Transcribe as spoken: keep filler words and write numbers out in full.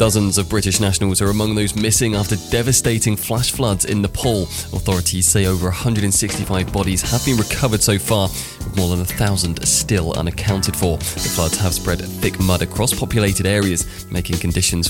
Dozens of British nationals are among those missing after devastating flash floods in Nepal. Authorities say over one hundred sixty-five bodies have been recovered so far, with more than a thousand still unaccounted for. The floods have spread thick mud across populated areas, making conditions